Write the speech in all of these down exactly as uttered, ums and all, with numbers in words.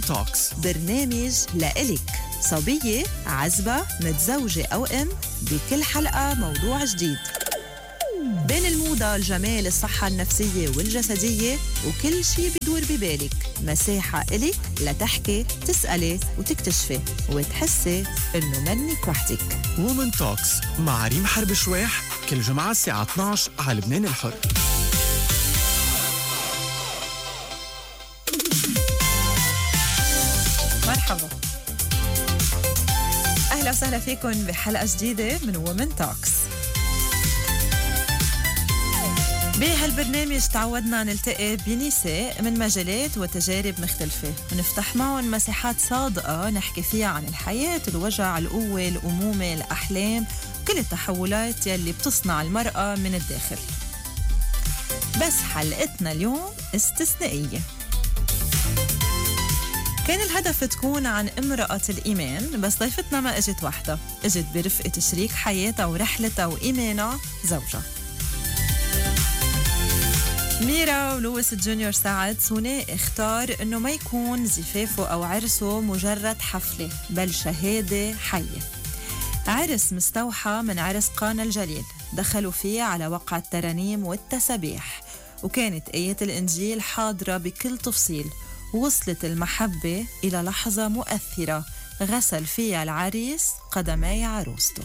توكس، برنامج لإلك صبية عزبة متزوجة أو أم، بكل حلقة موضوع جديد بين الموضة، الجمال، الصحة النفسية والجسدية، وكل شي بدور ببالك. مساحة إلك لتحكي، تسألي وتكتشفي وتحسي إنه منك وحدك. وومن توكس مع ريم حرب شواح، كل جمعة الساعة اثني عشر على لبنان الحر. مرحبا، أهلا وسهلا فيكم بحلقة جديدة من وومن توكس. بهالبرنامج تعودنا نلتقي بنساء من مجالات وتجارب مختلفة، ونفتح معهم مساحات صادقة نحكي فيها عن الحياة، الوجع، القوة، الأمومة، الأحلام، كل التحولات يلي بتصنع المرأة من الداخل. بس حلقتنا اليوم استثنائية. كان الهدف تكون عن امرأة الإيمان، بس ضيفتنا ما اجت وحدها، اجت برفقة شريك حياتها ورحلتها وإيمانها، زوجها. ميرا ولويس جونيور سعد سوني اختار انه ما يكون زفافه او عرسه مجرد حفلة، بل شهادة حية. عرس مستوحى من عرس قانا الجليل، دخلوا فيه على وقع الترانيم والتسبيح، وكانت آيات الإنجيل حاضرة بكل تفصيل. وصلت المحبة إلى لحظة مؤثرة غسل فيها العريس قدمي عروسته.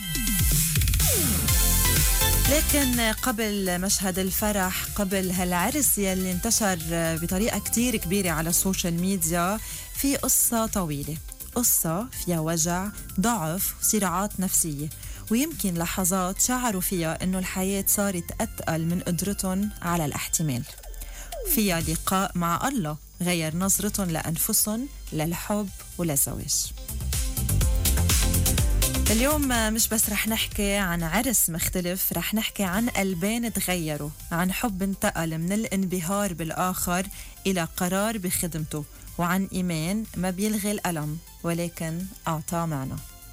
لكن قبل مشهد الفرح، قبل هالعرس يلي انتشر بطريقة كتير كبيرة على السوشيال ميديا، في قصة طويلة، قصة فيها وجع، ضعف، صراعات نفسية، ويمكن لحظات شعروا فيها إنه الحياة صارت أتقل من قدرتهم على الاحتمال. فيها لقاء مع الله غير نظرتهم لأنفسهم، للحب وللزواج. اليوم مش بس رح نحكي عن عرس مختلف، رح نحكي عن قلبين تغيروا، عن حب انتقل من الانبهار بالآخر إلى قرار بخدمته، وعن إيمان ما بيلغي الألم ولكن أعطاه معنى.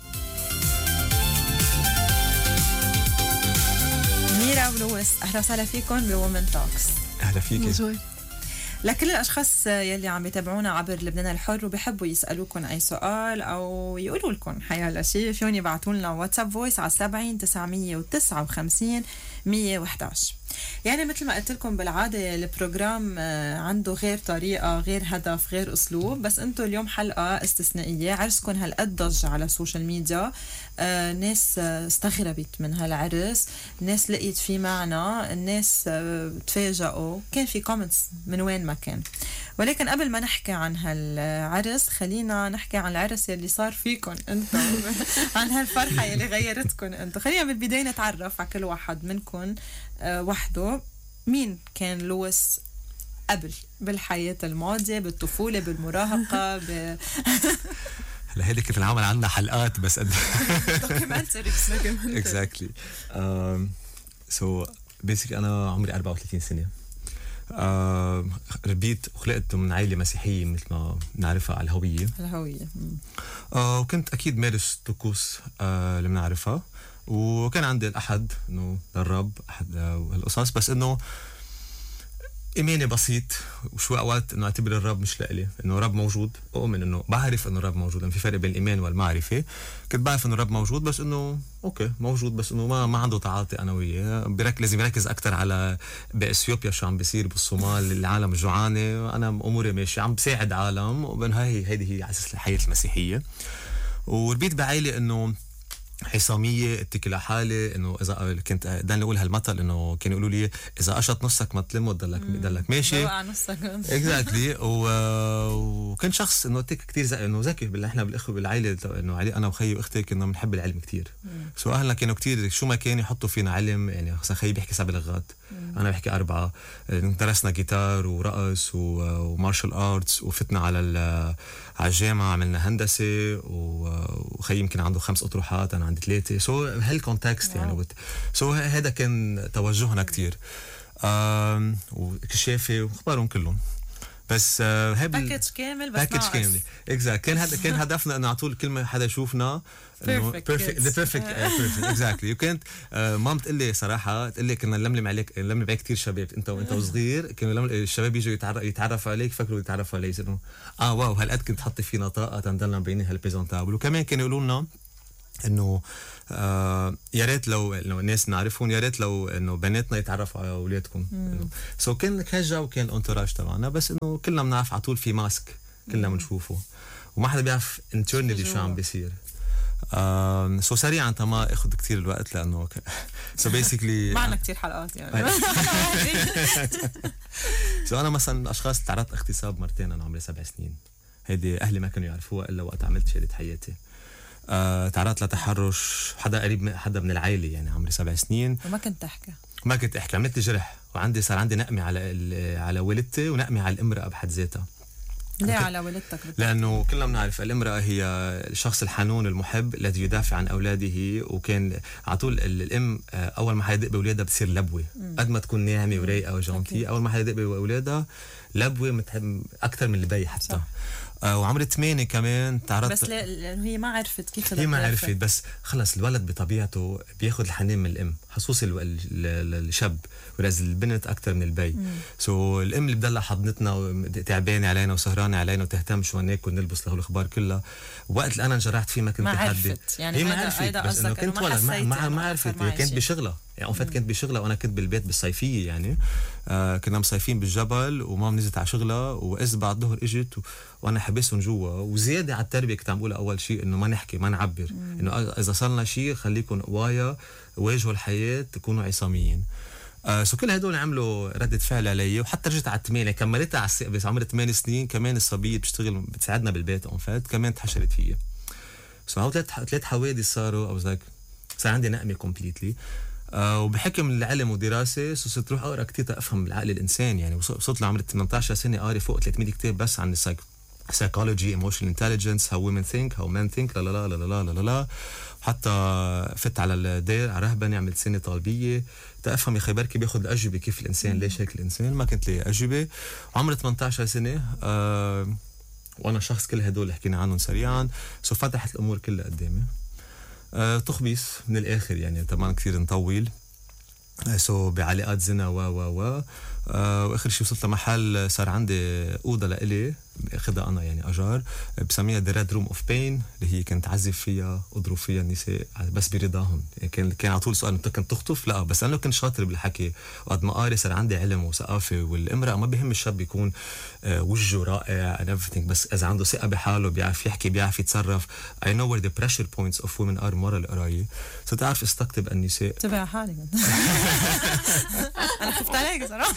ميرا ولويس، أهلا وسهلا فيكم بوومن توكس. أهلا فيكي. لكل الأشخاص يلي عم يتابعونا عبر لبنان الحر وبيحبوا يسألوكم أي سؤال أو يقولوا لكم حيالا شيء، فيهم يبعتوا لنا واتساب فويس على سبعين تسعمية وتسعة وخمسين مية وإحداشر. يعني مثل ما قلت لكم بالعادة البروجرام عنده غير طريقة، غير هدف، غير أسلوب، بس أنتوا اليوم حلقة استثنائية. عرسكم هالقد ضج على السوشيال ميديا، آه، ناس استغربت من هالعرس، ناس لقيت فيه معنى، الناس آه، تفاجئوا، كان في كومنتس من وين ما كان. ولكن قبل ما نحكي عن هالعرس خلينا نحكي عن العرس يلي صار فيكم انتم عن هالفرحة يلي غيرتكم انتم. خلينا بالبداية نتعرف على كل واحد منكم آه، وحده. مين كان لويس قبل بالحياة الماضية، بالطفولة، بالمراهقة؟ ب... لهيك كيف العمل عندنا حلقات بس قد دوكيومنتري بس دوكيومنتري. exactly. um, so basically أنا عمري أربعة وثلاثين سنة. uh, ربيت وخلقت من عائلة مسيحية مثل ما نعرفها على الهوية. الهوية. uh, وكنت أكيد مارس طقوس uh, اللي بنعرفها، وكان عندي الأحد إنه للرب أحد هالقصص، بس إنه إيماني بسيط، وشو أوقات إنه أعتبر الرب مش لإلي، إنه الرب موجود، أؤمن إنه بعرف إنه الرب موجود، إنه في فرق بين الإيمان والمعرفة. كنت بعرف إنه الرب موجود، بس إنه أوكي موجود، بس إنه ما ما عنده تعاطي أنا وياه. بركز لازم يركز أكتر على بإثيوبيا شو عم بيصير، بالصومال العالم الجوعانة، أنا أموري ماشي، عم بساعد عالم، وبين هاي هيدي هي أساس الحياة المسيحية. وربيت بعائلة إنه حصامية، اتكل على حالي، انه اذا كنت دايما اقول هالمثل انه كانوا يقولوا لي اذا قشط نصك ما تلمه تضلك تضلك ماشي. وقع نصك. اكزاكتلي. وكنت شخص انه تك كثير زي انه ذكي بالله. احنا بالاخوه بالعائله انه علي انا وخيي واختي كنا بنحب العلم كثير. سو اهلنا كانوا كثير شو ما كان يحطوا فينا علم. يعني خصوصا خيي بيحكي سبع لغات، انا بحكي اربعه. درسنا جيتار ورقص ومارشال ارتس، وفتنا على على الجامعه عملنا هندسه، وخيي يمكن عنده خمس اطروحات انا عندي ثلاثه. سو هالكونتكست يعني. سو هذا كان توجهنا كتير، وكشافة واخبارهم كلهم. بس آه هي باكج كامل بس باكج ناقص. كامله اكزاكت. كان هذا كان هدفنا انه على طول كل ما حدا يشوفنا Perfect بيرفكت kids. بيرفكت اكزاكتلي. وكانت آه مام تقول لي صراحه، تقول لي كنا نلملم عليك نلملم عليك كثير شباب انت وانت وصغير، كانوا لم- الشباب يجوا يتعرف يتعرفوا عليك فكروا يتعرفوا علي انه اه واو هالقد كنت حطي فينا طاقه تنضلنا مبينين هالبريزونتابل. وكمان كانوا يقولوا لنا انه آه يا ريت لو انه الناس نعرفهم، يا ريت لو انه بناتنا يتعرفوا على اولادكم. سو so كان كان جو وكان الانتوراج تبعنا، بس انه كلنا بنعرف على طول في ماسك كلنا بنشوفه وما حدا بيعرف انترنالي شو عم بيصير. آه سو so سريعا تما اخذ كثير الوقت لانه سو بيسكلي معنا كتير حلقات يعني. سو انا مثلا من الاشخاص اللي تعرضت اغتصاب مرتين انا عمري سبع سنين. هيدي اهلي ما كانوا يعرفوها الا وقت عملت شهاده حياتي. آه تعرضت لتحرش حدا قريب من حدا من العائله يعني عمري سبع سنين وما كنت تحكي. ما كنت احكي. عملت لي جرح وعندي صار عندي نقمه على ال- على والدتي ونقمه على الامراه بحد ذاتها. ليه على والدتك؟ لانه كلنا بنعرف الامراه هي الشخص الحنون المحب الذي يدافع عن اولاده، وكان على طول ال- الام آه، اول ما حيدق باولادها بتصير لبوه قد ما تكون ناعمه ورايقه وجونتي. اول ما حيدق باولادها لبوه متحب اكثر من البي حتى. صح. آه وعمري ثمانية كمان تعرضت. بس لا- لأنه هي ما عرفت كيف هي ما تدافع. عرفت، بس خلص الولد بطبيعته بياخد الحنان من الام، خصوصي الو- ال- ال- الشاب، ولازم البنت اكثر من البي. سو so, الام اللي بتضلها حضنتنا تعبانه علينا وسهرانه علينا وتهتم شو ناكل ونلبس له الاخبار كلها. وقت اللي انا انجرحت فيه ما كنت ما حدي. عرفت يعني. هي ما هيدا- عرفت هيدا بس انه قصدك إنه كنت ما ولد ما, حسيت ما, إنه ما أثر عرفت. معي هي كانت شيء. بشغلها يعني وقت كنت بشغلها وانا كنت بالبيت بالصيفيه يعني. آه كنا مصيفين بالجبل ومام نزلت على شغلها واذ بعد الظهر اجت و... وانا حبسهم جوا. وزياده على التربيه كنت عم بقولها اول شيء انه ما نحكي ما نعبر، انه اذا صار لنا شيء خليكم قوايا واجهوا الحياه تكونوا عصاميين. آه سو كل هدول عملوا ردة فعل علي. وحتى رجعت على الثمانية كملتها على الس... بس عمري ثمان سنين كمان الصبية بتشتغل بتساعدنا بالبيت اون فات كمان تحشرت فيا. سو هو ثلاث ثلاث حوادث صاروا او زيك صار عندي نقمة كومبليتلي. آه وبحكم العلم ودراسة صرت روح اقرا كثير تفهم العقل الانسان يعني. وصلت لعمر ثمانية عشر سنة قاري فوق ثلاثمية كتاب بس عن السايك psychology, emotional intelligence, how women think, how men think, لا لا لا لا لا لا لا. حتى فت على الدير على رهبني عملت سنة طالبية تفهم يا خي بركي بياخذ الأجوبة كيف الإنسان ليش هيك الإنسان. ما كنت لي أجوبة. عمري ثمانية عشر سنة آه وأنا شخص كل هدول اللي حكينا عنهم سريعا. سو فتحت الأمور كلها قدامي. آه تخبيص من الآخر يعني طبعا كثير نطول. سو so, بعلاقات زنا و و و آه واخر شيء وصلت لمحل صار عندي اوضه لإلي اخذها انا يعني اجار بسميها ذا ريد روم اوف بين اللي هي كنت اعذب فيها اضرب فيها النساء بس برضاهم يعني. كان كان على طول سؤال انت كنت تخطف؟ لا بس انا كنت شاطر بالحكي وقد ما قاري صار عندي علم وثقافه. والامراه ما بهم الشاب يكون آه وجهه رائع and everything بس اذا عنده ثقه بحاله بيعرف يحكي بيعرف يتصرف. I know where the pressure points of women are مرة القرايه. سو تعرف استقطب النساء. تبع حالي. انا خفت عليك صراحه.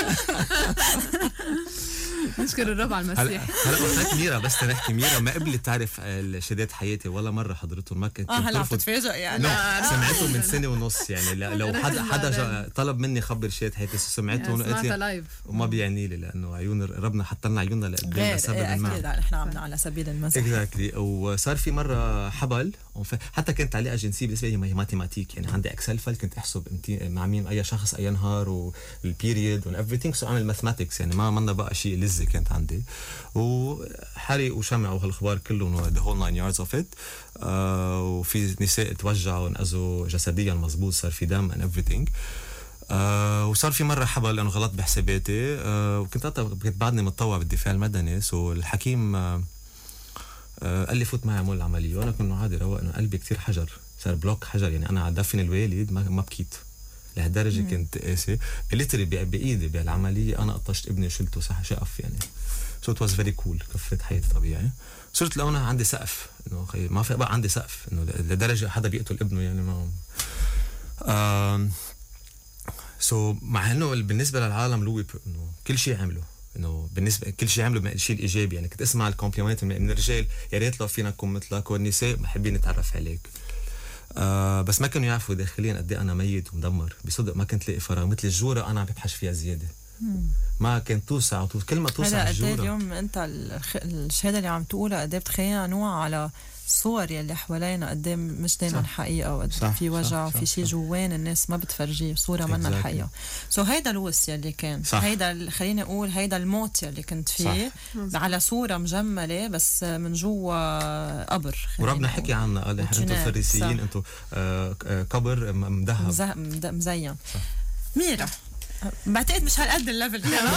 نشكر الرب على المسيح. هلا قلت ميرا بس تنحكي ميرا ما قبلت تعرف شهادات حياتي ولا مره حضرتهم. ما كنت اه هلا عم تتفاجئ يعني. لا سمعتهم من سنه ونص يعني. لو حدا حدا طلب مني خبر شهادة حياتي سمعتهم وقلت لايف وما بيعني لي لانه عيون ربنا حط لنا عيوننا لقدام لسبب ما. اكيد نحن عملنا على سبيل المزح. اكزاكتلي. وصار في مره حبل حتى كانت تعليقه جنسيه بالنسبه لي هي ماتيماتيك يعني. عندي اكسل فايل كنت احسب مع مين اي شخص اي نهار والبيريد والافريثينج. سو اعمل ماثماتكس يعني ما منا بقى شيء لذة كانت عندي. وحرق وشمع وهالخبار كله the whole nine yards of it. آه وفي نساء توجعوا ونأذوا جسديا مزبوط صار في دم and everything. آه وصار في مرة حبل لأنه غلط بحساباتي. آه وكنت كنت بعدني متطوع بالدفاع المدني. سو الحكيم آه آه قال لي فوت معي اعمل العملية وأنا كنت عادي روق إنه قلبي كتير حجر صار بلوك حجر يعني. أنا عدفن الوالد ما ما بكيت لهالدرجة. كنت قاسي ليتري بإيدي بالعملية أنا قطشت ابني شلته صح شقف يعني. so it was very cool. كفيت حياتي طبيعي. صرت لو أنا عندي سقف إنه خي ما في بقى عندي سقف إنه لدرجة حدا بيقتل ابنه يعني ما. آه so مع إنه بالنسبة للعالم لوي إنه كل شيء عمله إنه بالنسبة كل شيء عمله الشيء الإيجابي يعني. كنت أسمع الكومبليمنت من الرجال يا ريت لو فينا نكون مثلك والنساء محبين نتعرف عليك. آه بس ما كانوا يعرفوا داخليا قد ايه انا ميت ومدمر بصدق. ما كنت لاقي فراغ مثل الجوره انا عم ببحث فيها زياده ما كان توسع وتوسع كل ما توسع هلا قد الجورة. اليوم انت الخ... الشهاده اللي عم تقولها قد بتخيلها نوع على الصور يلي حوالينا قد مش دائما حقيقه، وقد في وجع وفي شيء جوان الناس ما بتفرجيه صوره منها الحقيقه. سو so هيدا لويس يلي كان صح. هيدا خليني اقول هيدا الموت يلي كنت فيه صح. على صوره مجمله بس من جوا قبر، وربنا حكي عنا قال انتم فريسيين انتم آه قبر مذهب مزين. ميرا بعتقد مش هالقد الليفل كمان.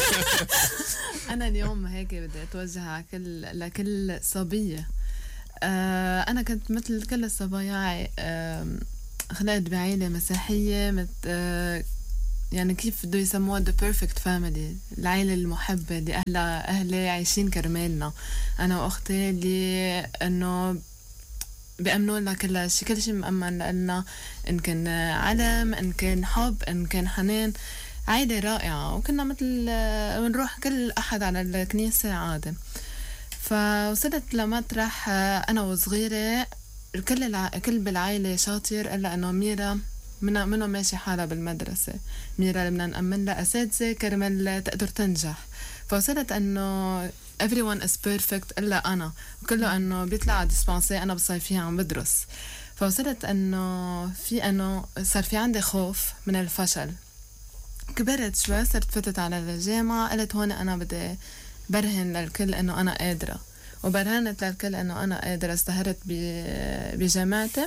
انا اليوم هيك بدي اتوجه على كل لكل صبيه. آه انا كنت مثل كل الصبايا، آه خلقت بعائله مسيحيه، مت آه يعني كيف بده يسموها the perfect family، العائله المحبه اللي اهلها اهلي عايشين كرمالنا انا واختي، اللي انه بيأمنوا لنا كل شيء، كل شيء مأمن لنا، إن كان علم، إن كان حب، إن كان حنان. عائلة رائعة، وكنا مثل بنروح كل أحد على الكنيسة عادة. فوصلت لمطرح أنا وصغيرة كل الع... كل بالعائلة شاطر إلا إنه ميرا منه منه ماشي حالها بالمدرسة. ميرا اللي بدنا نأمن لها أساتذة كرمال تقدر تنجح. فوصلت إنه everyone is perfect إلا أنا، وكله أنه بيطلع ديسبانسي أنا بالصيفية عم بدرس. فوصلت أنه في أنه صار في عندي خوف من الفشل. كبرت شوي، صرت فتت على الجامعة، قلت هون أنا بدي برهن للكل أنه أنا قادرة، وبرهنت للكل أنه أنا قادرة. استهرت بجامعتي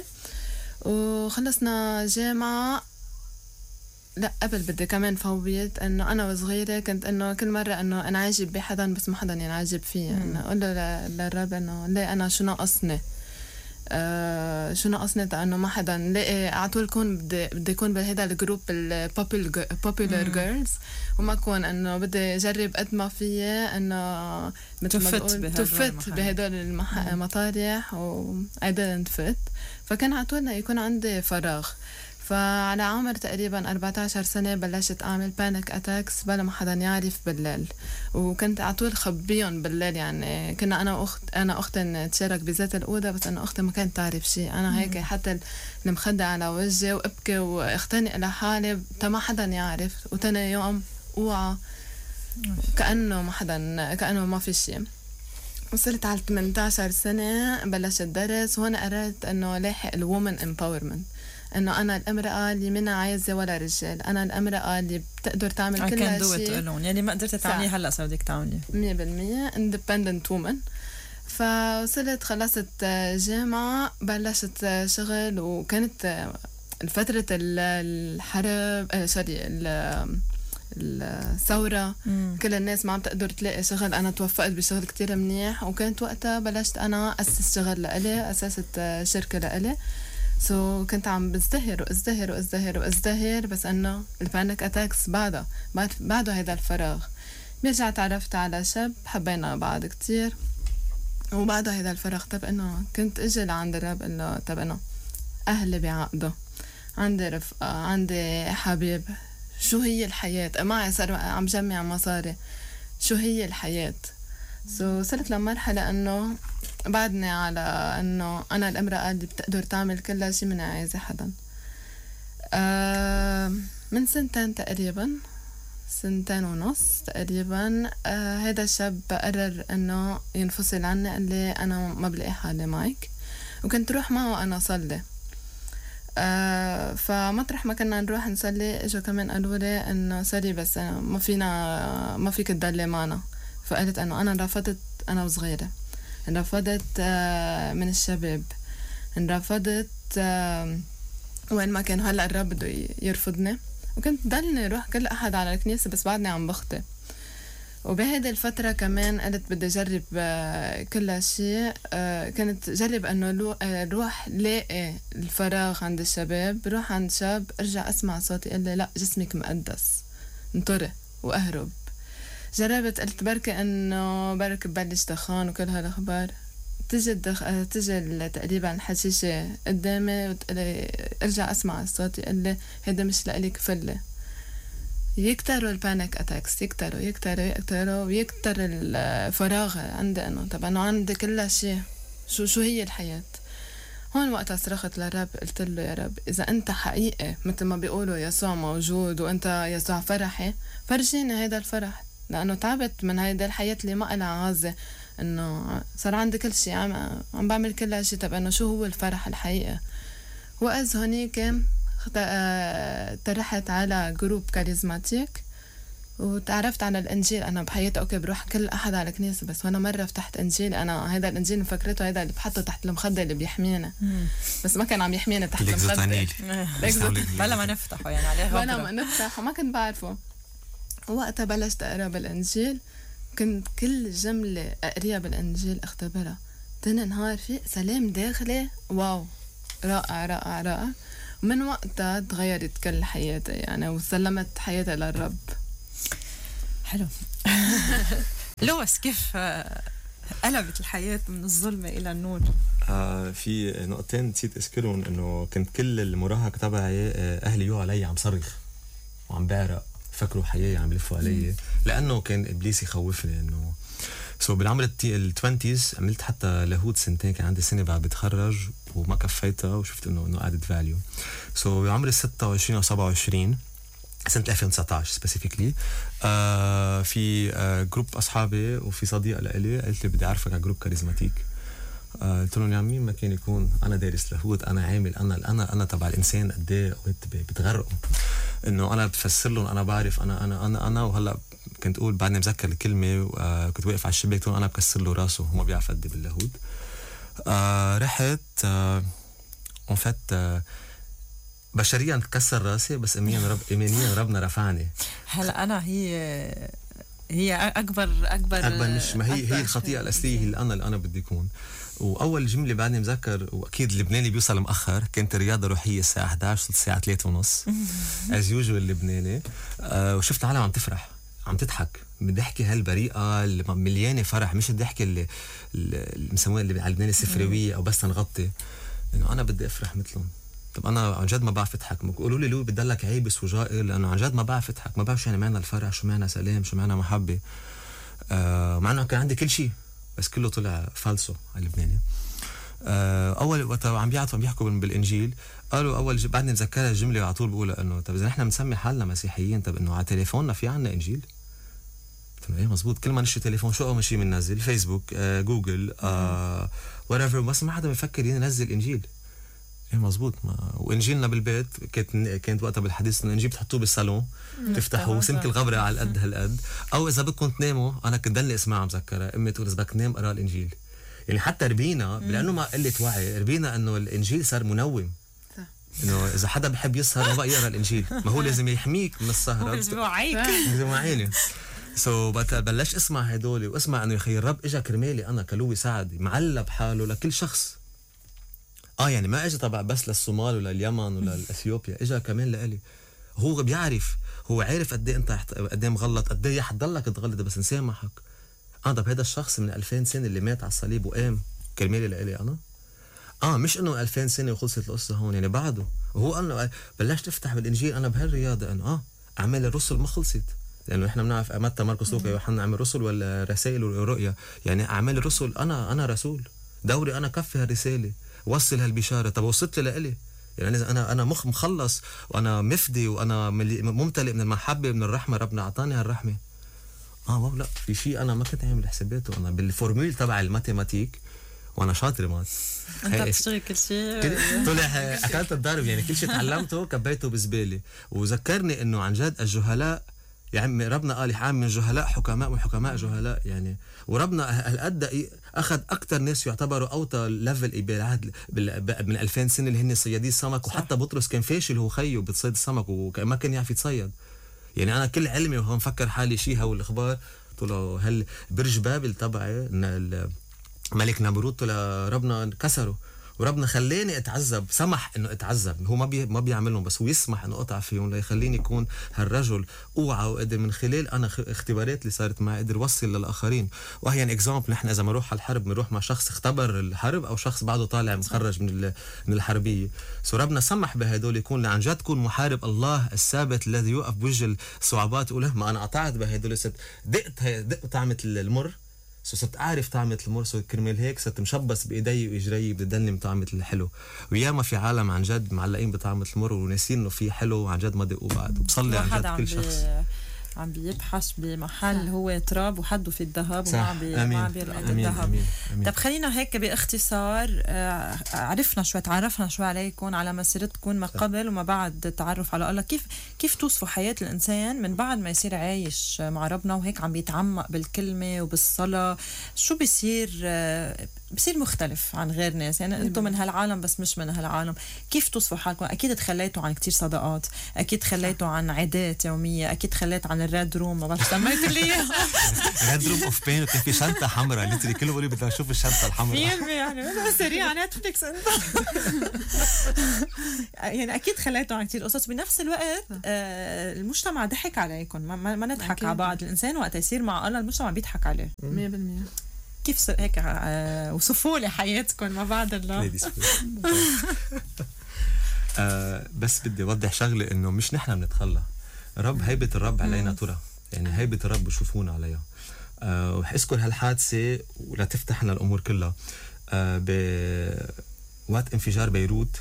وخلصنا جامعة. لا قبل بدي كمان فوت انه انا وصغيره كنت انه كل مره انه انعجب بحدا بس ما حدا ينعجب فيه، انه اقول له للرب انه ليه انا شو ناقصني، آه شو ناقصني انه ما حدا لاقي على طول كون بدي بدي يكون بهذا الجروب البوبولار جيرلز، وما اكون انه بدي اجرب قد ما فيي انه مثل ما بقول تفت بهدول المطارح و I didn't fit. فكان على طول يكون عندي فراغ. فعلى عمر تقريبا أربعة عشر سنة بلشت أعمل بانيك أتاكس بلا ما حدا يعرف بالليل، وكنت على طول خبيهم بالليل. يعني كنا أنا وأخت أنا أختي نتشارك بذات الأوضة، بس أنا أختي ما كانت تعرف شيء. أنا هيك حتى المخدة على وجهي وأبكي واختنق لحالي تا ما حدا يعرف، وتاني يوم أوعى كأنه ما حدا كأنه ما في شيء. وصلت على ثمانية عشر سنة بلشت درس، وهنا قررت أنه لاحق الوومن امباورمنت، انه انا الامراه اللي منها عايزه ولا رجال، انا الامراه اللي بتقدر تعمل كل شيء يعني ما قدرت تعملي هلا صار بدك تعملي مية بالمية independent woman. فوصلت خلصت جامعه، بلشت شغل، وكانت الفتره الحرب سوري الثورة مم. كل الناس ما عم تقدر تلاقي شغل. أنا توفقت بشغل كتير منيح، وكانت وقتها بلشت أنا أسس شغل لإلي، أسست شركة لإلي. سو so, كنت عم بزدهر وازدهر وازدهر وازدهر، بس انه البانيك اتاكس بعده بعده هذا الفراغ. برجع تعرفت على شاب، حبينا بعض كتير، وبعده هذا الفراغ. طب انه كنت اجي لعند الرب انه طب انه اهلي بعقده، عندي رفقه، عندي حبيب، شو هي الحياه؟ معي صار عم جمع مصاري، شو هي الحياه؟ سو so, صرت لمرحله انه بعدني على انه انا الامرأة اللي بتقدر تعمل كل شيء، من عايزة حدا. آه من سنتين تقريبا، سنتين ونص تقريبا، آه هذا الشاب قرر انه ينفصل عني، قال لي انا ما بلاقي حالي معك. وكنت روح معه انا صلي. آه فمطرح ما كنا نروح نصلي اجوا كمان قالوا لي انه سوري بس ما فينا ما فيك تضلي معنا. فقلت انه انا رفضت، انا وصغيره انرفضت من الشباب، انرفضت وين ما كان. هلا الرب بده يرفضني، وكنت ضلني روح كل احد على الكنيسه بس بعدني عم بخطي. وبهذه الفتره كمان قلت بدي اجرب كل شيء. كنت جرب انه روح لاقي الفراغ عند الشباب، روح عند شاب ارجع اسمع صوتي يقول لي لا جسمك مقدس، انطري واهرب. جربت قلت بركي انه بركي ببلش دخان وكل هالاخبار. تجي الدخ... تجي تقريبا الحشيشه قدامي وتقلي ارجع اسمع الصوت يقول لي هيدا مش لإلك فله. يكتروا البانيك اتاكس، يكتروا يكتروا يكتروا ويكتر الفراغ عندي انه طب انا عندي كل شيء، شو شو هي الحياه. هون وقتها صرخت للرب قلت له يا رب إذا أنت حقيقي مثل ما بيقولوا يسوع موجود وأنت يسوع فرحي فرجيني هيدا الفرح، لأنه تعبت من هيدا الحياة اللي ما إلها عازة، إنه صار عندي كل شيء عم عم بعمل كل شيء. طب إنه شو هو الفرح الحقيقي؟ وإذ هونيك ترحت على جروب كاريزماتيك وتعرفت على الانجيل. انا بحياتي اوكي بروح كل احد على الكنيسه، بس وانا مره فتحت انجيل انا هيدا الانجيل مفكرته هيدا اللي بحطه تحت المخده اللي بيحمينا، بس ما كان عم يحمينا تحت المخده بلا ما نفتحه يعني عليه غبره بلا ما نفتح وما كنت بعرفه. وقتها بلشت اقرا بالانجيل، كنت كل جمله اقريها بالانجيل اختبرها. تاني نهار في سلام داخلي واو رائع رائع رائع. ومن وقتها تغيرت كل حياتي يعني وسلمت حياتي للرب. حلو. لويس كيف قلبت الحياة من الظلمة إلى النور؟ آه في نقطتين نسيت أذكرهم، إنه كنت كل المراهق تبعي أهلي يو علي عم صرخ وعم بعرق، فكروا حياتي عم يلفوا علي لأنه كان إبليس يخوفني. إنه سو بالعمر التوينتيز عملت حتى لاهوت سنتين، كان عندي سنة بعد بتخرج وما كفيتها وشفت إنه إنه added value. سو بعمر ستة وعشرين أو سبعة وعشرين سنة ألفين وتسعطعش سبيسيفيكلي آه في آه جروب أصحابي وفي صديقة لإلي قلت لي بدي أعرفك على جروب كاريزماتيك. آه قلت لهم يا مين ما كان يكون أنا دارس لاهوت، أنا عامل أنا أنا أنا تبع الإنسان قد إيه بتغرقوا، إنه أنا بفسر لهم أنا بعرف أنا أنا أنا أنا وهلا كنت أقول بعدني مذكر الكلمة. آه كنت واقف على الشباك تقول أنا بكسر له راسه وما بيعرف قد إيه باللاهوت. آه رحت آه en fait آه بشريا تكسر راسي، بس إيمانيا رب إيمانيا ربنا رفعني. هلا أنا هي هي أكبر أكبر أكبر مش ما هي هي الخطيئة الأصلية اللي أنا اللي أنا بدي أكون. وأول جملة بعدني مذكر، وأكيد اللبناني بيوصل مأخر، كانت رياضة روحية الساعة إحدى عشر الساعة ثلاثة ونص as usual اللبناني. آه وشفت العالم عم تفرح عم تضحك من ضحكة هالبريئة اللي مليانة فرح، مش الضحكة اللي اللي مسموها اللي على لبنان السفروية أو بس نغطي. إنه أنا بدي أفرح مثلهم. طب أنا عن جد ما بعرف أضحك، بيقولوا لي لو بدلك عيبس وجائر، لأنه عن جد ما بعرف أضحك، ما بعرف شو يعني معنى الفرح، شو معنى سلام، شو معنى محبة. آه مع إنه كان عندي كل شيء بس كله طلع فالسو على اللبناني. آه أول وقت عم بيعطوا عم بيحكوا بالإنجيل قالوا أول ج... بعدني مذكرها الجملة على طول بقولها إنه طب إذا نحن بنسمي حالنا مسيحيين، طب إنه على تليفوننا في عنا إنجيل؟ قلت له إيه مزبوط، كل ما نشتري تليفون شو أول شيء بننزل؟ فيسبوك، آه جوجل، آه whatever، بس ما حدا بيفكر ينزل إنجيل. ايه مزبوط. ما وانجيلنا بالبيت كانت كانت وقتها بالحديث انه انجيل بتحطوه بالصالون تفتحوه سمك الغبره على القد هالقد، او اذا بدكم تناموا انا كنت ضلني اسمعها مذكره امي تقول اذا بدك تنام اقرا الانجيل. يعني حتى ربينا لانه ما قله وعي، ربينا انه الانجيل صار منوم، انه اذا حدا بحب يسهر ما بقى يقرا الانجيل، ما هو لازم يحميك من السهره، لازم يوعيك لازم يوعيني. سو so, بلش اسمع هدول واسمع انه يا اخي الرب اجى كرمالي انا كلوي سعد معلب حاله لكل شخص. اه يعني ما اجى تبع بس للصومال ولا اليمن ولا الاثيوبيا، اجى كمان لإلي. هو بيعرف، هو عارف قد ايه انت قد ايه مغلط، قد ايه حتضلك تغلط بس نسامحك. اه طب هذا الشخص من ألفين سنه اللي مات على الصليب وقام كرمالي لإلي انا. اه مش انه ألفين سنه وخلصت القصه هون، يعني بعده. وهو انه بلشت افتح بالانجيل انا بهالرياضه انه اه اعمال الرسل ما خلصت، لانه احنا بنعرف متى مرقس لوقا يوحنا اعمال رسل ولا رسائل ورؤيا. يعني اعمال الرسل انا انا رسول، دوري انا كفي هالرساله وصل هالبشاره. طب وصلت لإلي يعني انا انا مخ مخلص وانا مفدي وانا ممتلئ من المحبه من الرحمه، ربنا اعطاني هالرحمه. اه واو لا في شيء انا ما كنت عامل حساباته انا بالفورمول تبع الماتيماتيك، وانا شاطر مات انت بتشتغل كل شيء طلع اكلت الضرب، يعني كل شيء تعلمته كبيته بزباله. وذكرني انه عن جد الجهلاء يا عمي ربنا قال يحام من جهلاء حكماء وحكماء جهلاء، يعني وربنا هالقد اخذ اكثر ناس يعتبروا اوطى ليفل بالعهد من ألفين سنه اللي هن صيادي السمك. وحتى بطرس كان فاشل هو خيه بتصيد السمك وما كان يعرف يتصيد. يعني انا كل علمي وهو مفكر حالي شيء هو الاخبار طلعوا هل برج بابل تبعي الملك نمرود طلع ربنا كسره، وربنا خلاني اتعذب، سمح انه اتعذب. هو ما بي ما بيعملهم بس هو يسمح انه اقطع فيهم ليخليني يكون هالرجل اوعى وقدر من خلال انا اختبارات اللي صارت معي قدر وصل للاخرين. وهي ان اكزامبل نحن اذا بنروح على الحرب بنروح مع شخص اختبر الحرب او شخص بعده طالع متخرج من من الحربيه. سو ربنا سمح بهدول يكون عن جد تكون محارب الله الثابت الذي يوقف بوجه الصعوبات. يقول ما انا قطعت بهدول ست دقت دقت طعمه المر سو صرت اعرف طعمه المر، سو كرمال هيك صرت مشبص بايدي واجري بدي دني طعمه الحلو. وياما في عالم عن جد معلقين بطعمه المر وناسين انه في حلو وعن جد ما دقوا بعد. وبصلي عن جد كل شخص عم بيبحث بمحل هو تراب وحده في الذهب وما عم بي أمين. ما عم بيلقط أمين. الذهب. أمين. أمين. طب خلينا هيك باختصار، آه، عرفنا شوي، تعرفنا شوي عليكم، على مسيرتكم ما قبل وما بعد التعرف على الله. كيف كيف توصفوا حياة الإنسان من بعد ما يصير عايش مع ربنا وهيك عم بيتعمق بالكلمة وبالصلاة؟ شو بيصير آه، بصير مختلف عن غير ناس؟ يعني انتم من هالعالم بس مش من هالعالم. كيف توصفوا حالكم؟ اكيد تخليتوا عن كتير صداقات، اكيد خليتوا عن عادات يوميه، اكيد خليت عن الريد روم، ما بعرف سميت لي اياها ريد روم اوف بين، وكان في شنطه حمراء ليتري كله بيقول لي بدي اشوف الشنطه الحمراء. يعني سريع على نتفليكس انت يعني اكيد خليتوا عن كتير قصص. بنفس الوقت آه المجتمع ضحك عليكم، ما, ما, ما نضحك على بعض. الانسان وقت يصير مع الله المجتمع بيضحك عليه مية بالمية. كيف س... هيك آه وصفوا لي حياتكم ما بعد الله. آه بس بدي اوضح شغله، انه مش نحن بنتخلى. رب هيبه الرب علينا ترى، يعني هيبه الرب بشوفونا عليها. آه ورح اذكر هالحادثه ولا تفتح لنا الامور كلها. آه ب وقت انفجار بيروت،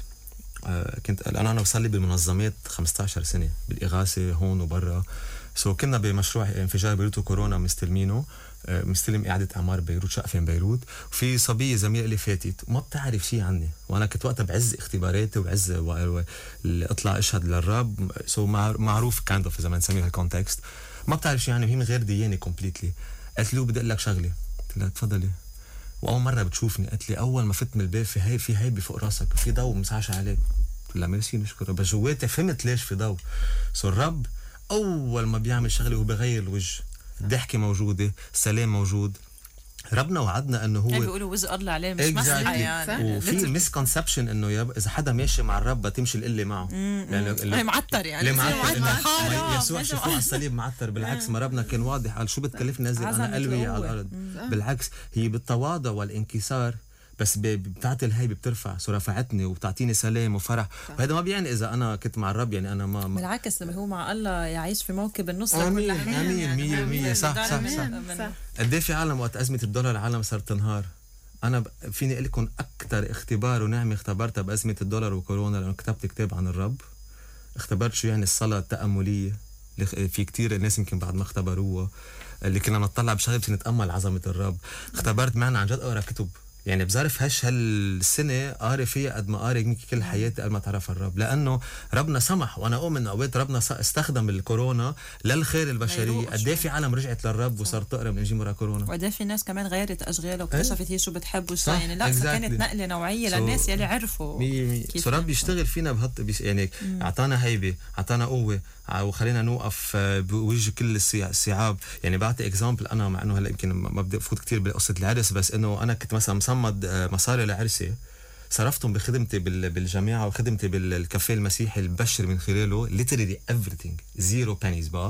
آه كنت انا انا بصلي بالمنظمات خمسة عشر سنه بالاغاثه هون وبرا. سو كنا بمشروع انفجار بيروت وكورونا مستلمينه، مستلم إعادة أعمار بيروت، شقفين بيروت. وفي صبية زميلة اللي فاتت وما بتعرف شيء عني، وأنا كنت وقتها بعز اختباراتي وبعز و... اللي أطلع أشهد للرب. سو معروف كاند اوف إذا ما نسميه هالكونتكست. ما بتعرف شيء عني وهي من غير ديانة كومبليتلي. قالت لي بدي أقول لك شغلة. قلت لها تفضلي. وأول مرة بتشوفني قالت لي أول ما فت من الباب في هي في هيبة فوق راسك، في ضوء مسعش عليك. قلت لها ميرسي نشكر، بس جواتي فهمت ليش في ضوء. سو الرب أول ما بيعمل شغلة هو بغير الوجه، الضحكة موجودة، السلام موجود. ربنا وعدنا انه هو يعني بيقولوا وجه الله عليه مش مسحه يعني. وفي المسكونسبشن انه يب... اذا حدا ماشي مع الرب تمشي القله معه، يعني اللي معطر يعني اللي معطر يسوع شافوه على الصليب معطر. بالعكس ما ربنا كان واضح، قال شو بتكلفني نزل انا قلبي على الارض. بالعكس هي بالتواضع والانكسار بس بتعطي الهيبه، بترفع. سو رفعتني وبتعطيني سلام وفرح. وهذا ما بيعني اذا انا كنت مع الرب يعني انا ما, ما بالعكس لما هو مع الله يعيش في موكب النصره كل امين مية بالمية. صح صح صح. قد ايه في عالم وقت ازمه الدولار العالم صار تنهار. انا فيني اقول لكم اكثر اختبار ونعمه اختبرتها بازمه الدولار وكورونا، لانه كتبت كتاب عن الرب. اختبرت شو يعني الصلاه التامليه اللي في كتير الناس يمكن بعد ما اختبروها، اللي كنا نطلع بشغله نتامل عظمه الرب. اختبرت معنا عن جد اقرا كتب، يعني بزارف هش هالسنة قاري فيها قد ما قاري يمكن كل حياتي قد ما تعرف الرب، لأنه ربنا سمح. وأنا أؤمن أوقات ربنا استخدم الكورونا للخير البشرية. قد ايه في عالم رجعت للرب وصارت تقرا من إنجيل مرة كورونا، وقد ايه في ناس كمان غيرت أشغالها واكتشفت هي شو بتحب وشو يعني. لا exactly. كانت نقلة نوعية so للناس يلي عرفوا كيف رب يشتغل فينا بهط يعني. أعطانا هيبة، أعطانا قوة، وخلينا نوقف بوجه كل الصعاب. يعني بعطي اكزامبل انا، مع انه هلا يمكن ما بدي افوت كتير بقصه العرس، بس انه انا كنت مثلا مصمد مصاري لعرسي صرفتهم بخدمتي بالجامعه وخدمتي بالكافيه المسيحي البشر من خلاله literally everything zero pennies بقى.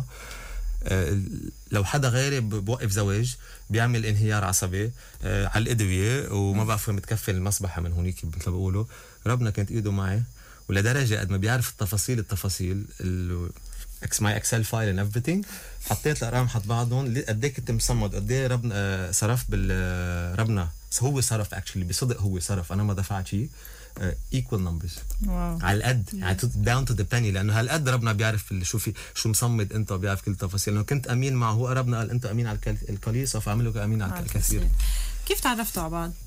لو حدا غيري بوقف زواج بيعمل انهيار عصبي على الادويه وما بعرف وين متكفل المصبحه من هونيك مثل ما بيقولوا. ربنا كانت ايده معي، ولدرجه قد ما بيعرف التفاصيل التفاصيل اكس ماي اكسل فايل اند ايفريثينج، حطيت الارقام حط بعضهم قد ايه كنت مصمد، قد ايه ربنا صرفت بال ربنا هو صرف اكشلي بصدق، هو صرف انا ما دفعت شيء. ايكوال نمبرز على القد يعني داون تو ذا باني، لانه هالقد ربنا بيعرف شو في شو مصمد انت وبيعرف كل التفاصيل. لانه كنت امين معه، هو ربنا قال انت امين على القليل سوف اعمل لك امين على الكثير. كيف تعرفتوا على بعض؟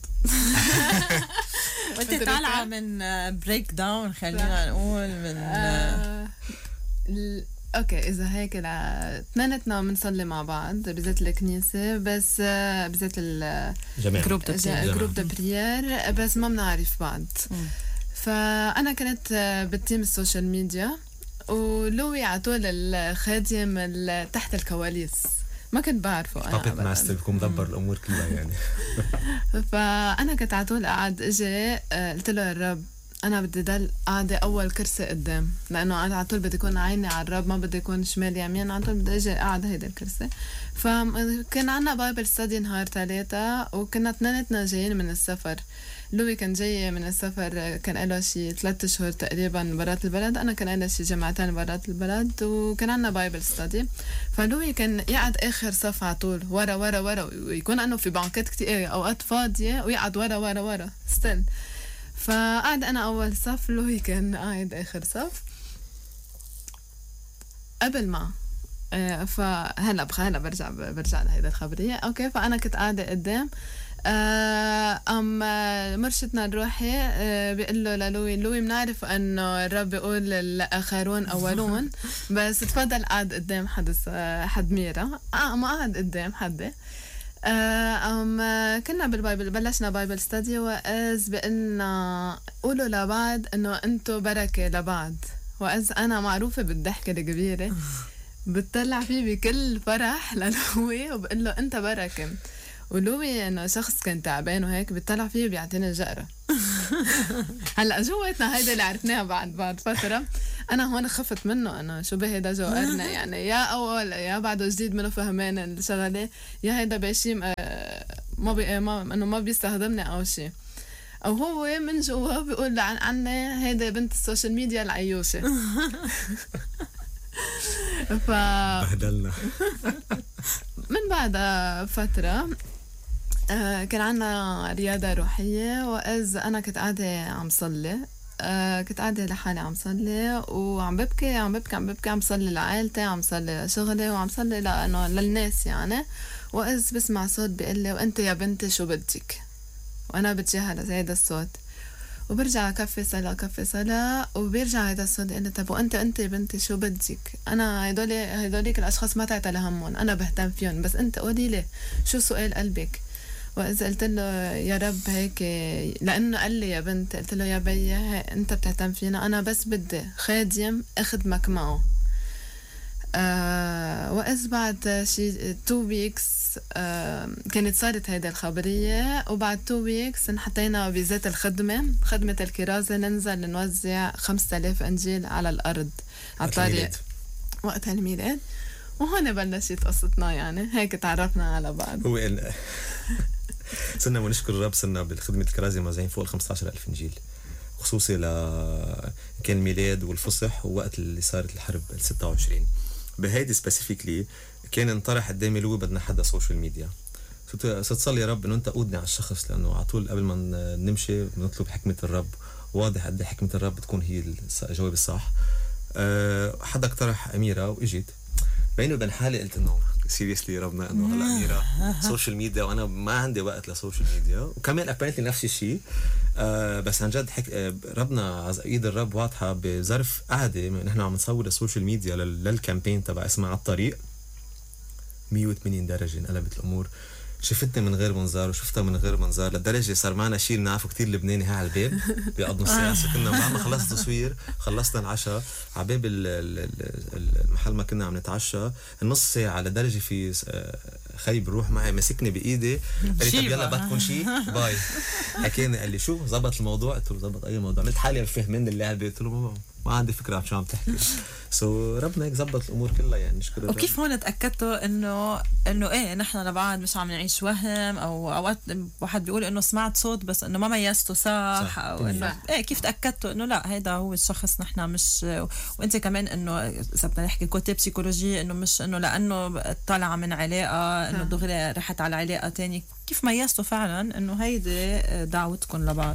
وانت طالعه من بريك داون خلينا نقول من آه ال... اوكي اذا هيك اثنيناتنا بنصلي مع بعض بذات الكنيسه، بس بذات الجروب جروب دو بريير، بس ما بنعرف بعض. م. فانا كنت بالتيم السوشيال ميديا، ولوي عطول الخادم تحت الكواليس ما كنت بعرفه انا بابت ماستر بكون مدبر الامور كلها يعني. فانا كنت عطول قاعد اجي قلت له الرب انا بدي ضل قاعده اول كرسي قدام، لانه انا على طول بدي يكون عيني على الرب، ما بدي يكون شمال يمين، على طول بدي اجي قاعد هيدا الكرسي. فكان عنا بايبل ستادي نهار ثلاثة، وكنا اثنيناتنا جايين من السفر. لوي كان جاي من السفر، كان له شي ثلاثة شهور تقريبا برات البلد، انا كان له شي جمعتين برات البلد، وكان عنا بايبل ستادي. فلوي كان يقعد اخر صف على طول، ورا ورا ورا، ويكون انه في بانكات كتير اوقات فاضيه، ويقعد ورا ورا ورا ستيل. فقعد انا اول صف، لوي كان قاعد اخر صف. قبل ما آه فهلا هلا برجع برجع لهيدا الخبريه. اوكي، فانا كنت قاعده قدام. آه ام مرشدنا الروحي آه بيقول له للوي، لوي بنعرف انه الرب بيقول الاخرون اولون، بس تفضل قاعد قدام حد حد ميرا. اه ما قاعد قدام حدا. آه أم كنا بالبايبل، بلشنا بايبل ستادي، وإذ بقلنا قولوا لبعض إنه أنتوا بركة لبعض. وإذ أنا معروفة بالضحكة الكبيرة، بتطلع فيه بكل فرح للوي وبقول له أنت بركة. ولوي إنه شخص كان تعبان وهيك، بتطلع فيه بيعطيني جقرة. هلا جواتنا هيدا اللي عرفناها بعد بعد فترة. أنا هون خفت منه، أنا شو بهيدا جوقرنا يعني، يا أول يا بعده جديد منه فهمان الشغلة، يا هيدا بشيم ما بي ما إنه ما بيستخدمني أو شيء، أو هو من جوا بيقول عن عني هيدا بنت السوشيال ميديا العيوشة. ف بهدلنا. من بعد فترة آه كان عنا رياضة روحية، وإذ أنا كنت قاعدة عم صلي. آه كنت قاعدة لحالي عم صلي، وعم ببكي عم ببكي عم ببكي عم صلي لعائلتي، عم صلي لشغلي، وعم صلي لأنه للناس يعني. وإذ بسمع صوت بيقول لي وأنت يا بنتي شو بدك، وأنا بتجاهل هذا الصوت، وبرجع كفي صلاة كفي صلاة، وبيرجع هذا الصوت يقول لي طب وأنت أنت يا بنتي شو بدك؟ أنا هدول هدوليك الأشخاص ما تعطي لهمهم، أنا بهتم فيهم، بس أنت قولي لي شو سؤال قلبك. وإذا قلت له يا رب هيك، لأنه قال لي يا بنت، قلت له يا بي أنت بتهتم فينا، أنا بس بدي خادم أخدمك معه. آه وإذ بعد شي تو ويكس آه كانت صارت هيدا الخبرية، وبعد تو ويكس انحطينا بذات الخدمة، خدمة الكرازة، ننزل نوزع خمسة آلاف إنجيل على الأرض على الطريق وقت الميلاد. وهون بلشت قصتنا يعني، هيك تعرفنا على بعض. هو إن صرنا ونشكر الرب، صرنا بالخدمة الكرازة موزعين فوق خمسة عشر ألف إنجيل، خصوصي ل كان الميلاد والفصح ووقت اللي صارت الحرب ال ستة وعشرين. بهيدي سبيسيفيكلي كان انطرح قدامي لوي بدنا حدا سوشيال ميديا. صرت صلي يا رب انه انت قودني على الشخص، لانه على طول قبل ما نمشي بنطلب حكمة الرب، واضح قد ايه حكمة الرب تكون هي الجواب الصح. أه حدا اقترح أميرة واجيت، بيني وبين حالي قلت انه سيريسلي ربنا انه هلا أميرة سوشيال ميديا وانا ما عندي وقت لسوشيال ميديا، وكمان ابيرنتلي نفس الشيء. آه بس عن جد حك... آه ربنا على ايد الرب واضحه. بظرف قعده نحن عم نصور السوشيال ميديا لل... للكامبين تبع اسمها على الطريق، مية وثمانين درجه انقلبت الامور. شفتني من غير منظار وشفتها من غير منظار، لدرجه صار معنا شيء بنعرفه كتير لبناني ها على الباب بقضوا الساعه. كنا بعد ما خلصت تصوير خلصنا العشاء على باب المحل ما كنا عم نتعشى النص ساعه، لدرجه في خي بروح معي مسكني بايدي قال لي طب يلا بدكم شيء باي. حكينا قال لي شو زبط الموضوع؟ قلت له زبط اي موضوع؟ قلت حالي فهمني اللي قال. قلت له ما عندي فكره عن شو عم تحكي. سو so, ربنا هيك زبط الامور كلها يعني، نشكر الرب. وكيف هون تاكدتوا انه انه ايه نحن لبعض مش عم نعيش وهم، او اوقات واحد بيقول انه سمعت صوت بس انه ما ميزته صح, صح. او انه ايه كيف تاكدتوا انه لا هيدا هو الشخص نحن مش. وانت كمان انه اذا بدنا نحكي كوتي بسيكولوجي انه مش انه لانه طالعه من علاقه انه دغري رحت على علاقه تانية، كيف ميزتوا فعلا انه هيدي دعوتكم لبعض؟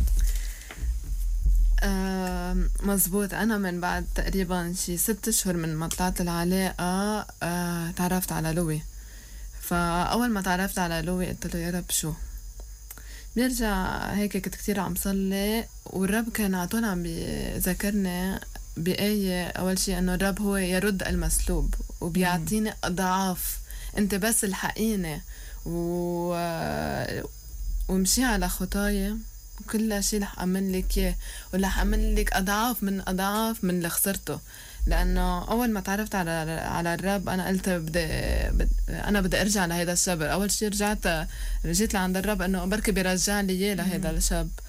آه مزبوط. أنا من بعد تقريبا شي ست أشهر من ما طلعت العلاقة آه تعرفت على لوي. فأول ما تعرفت على لوي قلت له يا رب شو بيرجع هيك، كنت كتير عم صلي والرب كان عطول عم بيذكرني بآية. أول شي أنه الرب هو يرد المسلوب وبيعطيني أضعاف، أنت بس الحقيني و... ومشي على خطايا وكل شيء رح أعمل لك إياه، ورح أعمل لك أضعاف من أضعاف من اللي خسرته. لأنه أول ما تعرفت على على الرب أنا قلت بدي, بدي أنا بدي أرجع لهذا الشاب. أول شيء رجعت رجيت لعند الرب إنه بركي بيرجع لي إياه لهذا الشاب.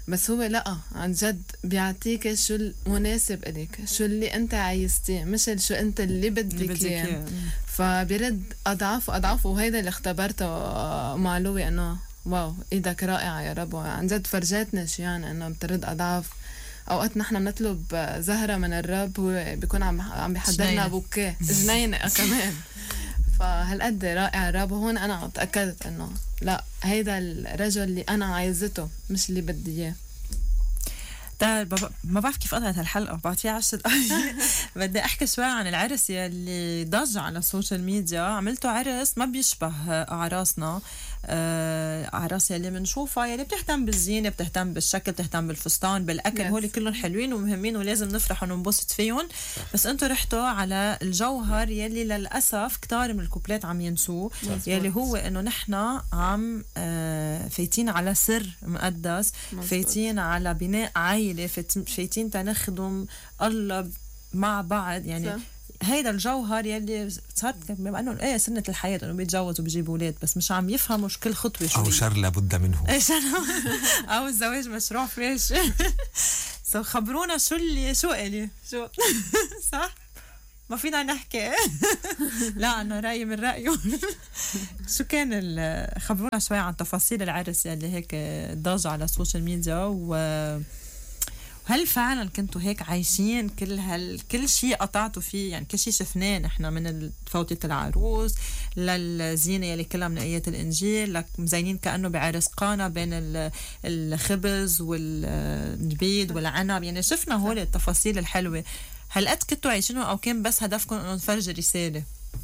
بس هو لا عن جد بيعطيك شو المناسب إليك، شو اللي انت عايزتيه، مش شو انت اللي بدك اياه. فبيرد اضعاف واضعاف. وهيدا اللي اختبرته مع لوي، انه واو ايدك رائعه يا رب، عن جد فرجتنا شي يعني انه بترد اضعاف. اوقات نحن بنطلب زهره من الرب هو بيكون عم عم بيحضرنا بوكيه جنينه كمان. فهالقد رائع الرب. وهون انا تاكدت انه لا، هيدا الرجل اللي انا عايزته مش اللي بدي اياه. طيب ما بعرف كيف قطعت هالحلقة، بعطيها عشر دقايق. بدي أحكي شوي عن العرس يلي ضج على السوشيال ميديا. عملته عرس ما بيشبه أعراسنا، أعراس يلي منشوفها يلي بتهتم بالزينة، بتهتم بالشكل، بتهتم بالفستان، بالأكل. yes. هولي كلهم حلوين ومهمين ولازم نفرح وننبسط فيهم. بس أنتوا رحتوا على الجوهر يلي للأسف كتار من الكوبلات عم ينسوه، يلي هو إنه نحن عم فايتين على سر مقدس، فايتين على بناء عائلة، فايتين تنخدم الله مع بعض. يعني صح. هيدا الجوهر يلي صارت بما انه ايه سنة الحياة انه بيتجوزوا وبيجيبوا اولاد، بس مش عم يفهموا كل خطوة شو او شر لابد منه او الزواج مشروع فاشل. سو خبرونا شو اللي شو الي شو صح ما فينا نحكي. لا انا رأيي من رأيه. شو كان خبرونا شوي عن تفاصيل العرس يلي هيك ضاج على السوشيال ميديا، و هل فعلا كنتوا هيك عايشين كل هال كل شيء قطعتوا فيه؟ يعني كل شيء شفناه نحن من فوتة العروس للزينة يلي كلها من آيات الإنجيل، لك مزينين كأنه بعرس قانا بين الخبز والنبيد والعنب. يعني شفنا هول التفاصيل الحلوة. هل قد كنتوا عايشينه أو كان بس هدفكم أنه نفرج رسالة؟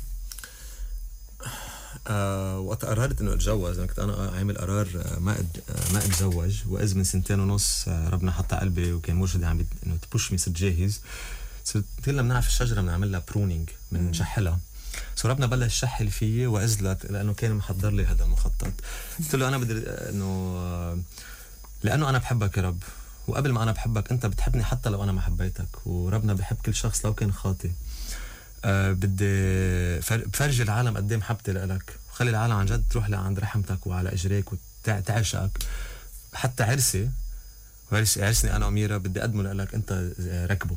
آه وقت قررت انه اتجوز، انا كنت انا عامل قرار ما أد... ما اتزوج، واذ من سنتين ونص ربنا حط قلبي وكان مرشدي عم انه تبوش مي صرت جاهز. صرت لنا بنعرف الشجره بنعمل لها برونينج، بنشحلها. سو ربنا بلش يشحل فيي واذلت لانه كان محضر لي هذا المخطط. قلت له انا بدي انه لانه انا بحبك يا رب، وقبل ما انا بحبك انت بتحبني حتى لو انا ما حبيتك، وربنا بحب كل شخص لو كان خاطئ. أه بدي بفرجي العالم قد ايه محبتي لك، وخلي العالم عن جد تروح لعند رحمتك وعلى اجريك وتعشقك. حتى عرسي عرسي عرسني انا وميرا بدي اقدمه لك انت ركبه.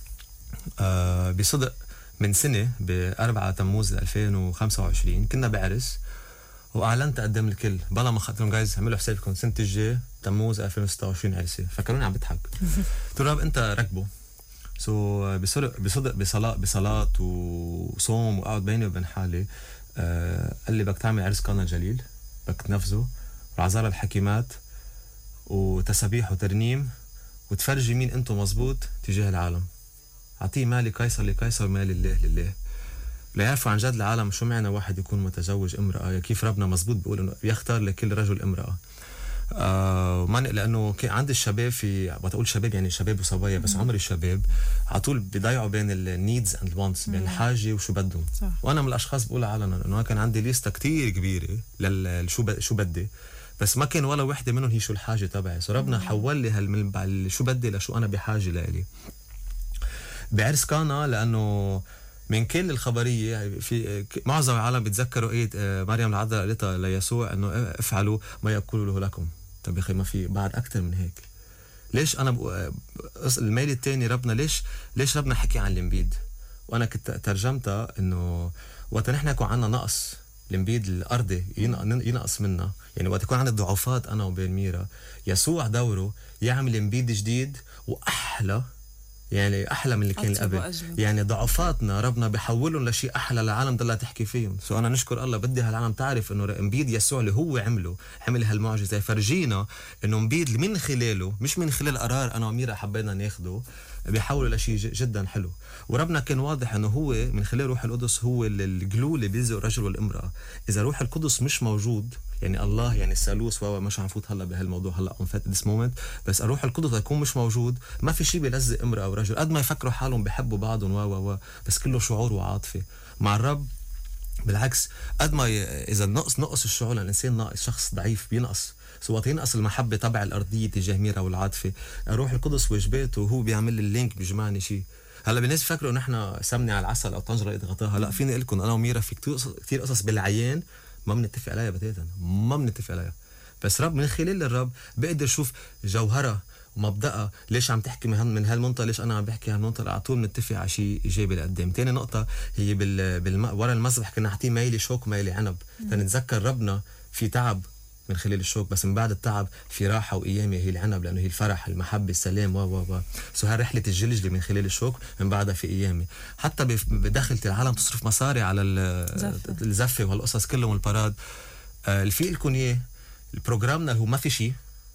أه بصدق من سنه ب أربعة تموز ألفين وخمسة وعشرين كنا بعرس، واعلنت قدام الكل بلا ما قلت لهم جايز اعملوا حسابكم سنه الجاي تموز ألفين وستة وعشرين عرسي. فكروني عم بضحك. قلت له انت ركبه. سو so, بصدق بصدق بصلاة بصلاة وصوم وقعد بيني وبين حالي. آه قال لي بدك تعمل عرس قانا جليل، بدك تنفذه وعزارة الحكيمات وتسابيح وترنيم وتفرجي مين انتم مزبوط تجاه العالم. اعطيه مالي قيصر لقيصر ومالي الله لله. ليعرفوا عن جد العالم شو معنى واحد يكون متزوج امرأة، كيف ربنا مزبوط بيقول انه يختار لكل رجل امرأة. آه ما لانه كان عند الشباب في بتقول شباب يعني شباب وصبايا بس عمر الشباب على طول بيضيعوا بين النيدز اند وانتس، بين الحاجه وشو بدهم. وانا من الاشخاص بقول علنا انه كان عندي ليسته كتير كبيره للشو ب... شو بدي، بس ما كان ولا وحده منهم هي شو الحاجه تبعي. سو ربنا حول لي هال شو بدي لشو انا بحاجه لإلي بعرس قانا. لانه من كل الخبريه في معظم العالم بيتذكروا ايه مريم العذراء قالتها ليسوع انه افعلوا ما يقول له لكم. طب يا اخي ما في بعد اكثر من هيك. ليش انا بقى الميل الثاني ربنا ليش ليش ربنا حكي عن الانبيد؟ وانا كنت ترجمتها انه وقت نحن يكون عندنا نقص الانبيد الارضي ينقص منا، يعني وقت يكون عندنا ضعفات انا وبين ميرا، يسوع دوره يعمل انبيد جديد واحلى، يعني احلى من اللي كان قبل. يعني ضعفاتنا ربنا بيحولهم لشيء احلى للعالم ضلها تحكي فيهم. سو انا نشكر الله بدي هالعالم تعرف انه انبيد يسوع اللي هو عمله عمل هالمعجزه، فرجينا انه انبيد من خلاله مش من خلال قرار انا وميرا حبينا ناخده بيحولوا لشيء جدا حلو. وربنا كان واضح انه هو من خلال روح القدس هو الجلو اللي بيلزق الرجل والامراه. اذا روح القدس مش موجود، يعني الله يعني الثالوث و مش هنفوت هلا بهالموضوع هلا اون فات ذس مومنت، بس الروح القدس يكون مش موجود ما في شيء بيلزق امراه او رجل. قد ما يفكروا حالهم بيحبوا بعضهم و و بس كله شعور وعاطفه. مع الرب بالعكس، قد ما ي... اذا نقص نقص الشعور الانسان ناقص، شخص ضعيف بينقص، سواء ينقص المحبه تبع الارضيه تجاه ميرا والعاطفه، الروح القدس واجباته هو بيعمل لي اللينك بيجمعني شيء. هلا بالناس فكروا نحن سمني على العسل او طنجره اضغطها. لا فيني اقول لكم انا وميرا في كثير قصص بالعيان ما بنتفق عليها بتاتا، ما بنتفق عليها. بس رب من خلال الرب بقدر شوف جوهرة ومبدأها، ليش عم تحكي من من هالمنطقة، ليش أنا عم بحكي هالمنطقة، على طول نتفق على شيء إيجابي لقدام. تاني نقطة هي بال بالم... ورا المسبح كنا حاطين ميلي شوك وميلي عنب، تنتذكر ربنا في تعب من خلال الشوك، بس من بعد التعب في راحة وقيامة هي العنب، لأنه هي الفرح المحبة السلام و و و سو هالرحلة الجلجلة من خلال الشوك من بعدها في قيامة. حتى بداخلة العالم تصرف مصاري على الزفة وهالقصص كلهم الباراد. آه الفي لكم إياه البروجرامنا اللي هو ما في شيء